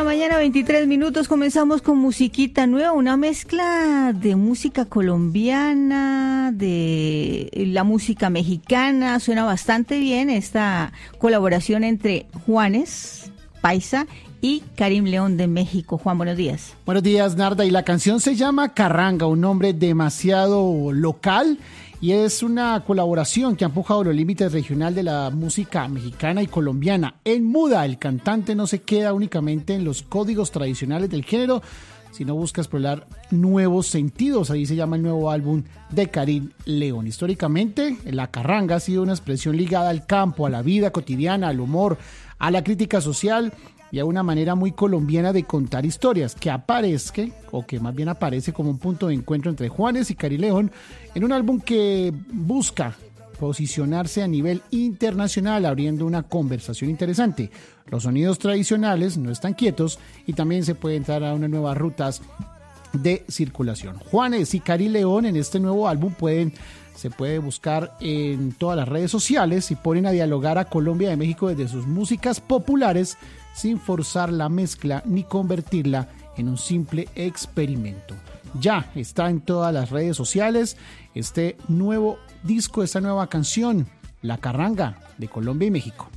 mañana, 23 minutos. Comenzamos con musiquita nueva, una mezcla de música colombiana, de la música mexicana. Suena bastante bien esta colaboración entre Juanes, paisa, y Karim León de México. Juan, buenos días. Buenos días, Narda. Y la canción se llama Carranga, un nombre demasiado local. Y es una colaboración que ha empujado los límites regional de la música mexicana y colombiana. En Muda, el cantante no se queda únicamente en los códigos tradicionales del género, sino busca explorar nuevos sentidos. Ahí se llama el nuevo álbum de Karim León. Históricamente, la carranga ha sido una expresión ligada al campo, a la vida cotidiana, al humor, a la crítica social y a una manera muy colombiana de contar historias, que más bien aparece como un punto de encuentro entre Juanes y Karim León en un álbum que busca posicionarse a nivel internacional, abriendo una conversación interesante. Los sonidos tradicionales no están quietos y también se puede entrar a unas nuevas rutas de circulación. Juanes y Karim León en este nuevo álbum se puede buscar en todas las redes sociales y ponen a dialogar a Colombia y México desde sus músicas populares sin forzar la mezcla ni convertirla en un simple experimento. Ya está en todas las redes sociales este nuevo disco, esta nueva canción, La Carranga de Colombia y México.